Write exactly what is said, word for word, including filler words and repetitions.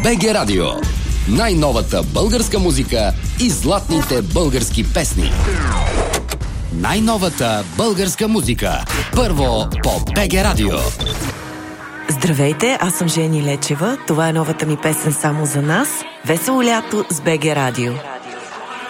БГ Радио. Най-новата българска музика и златните български песни. Най-новата българска музика. Първо по БГ Радио. Здравейте, аз съм Жени Лечева. Това е новата ми песен само за нас. Весело лято с БГ Радио.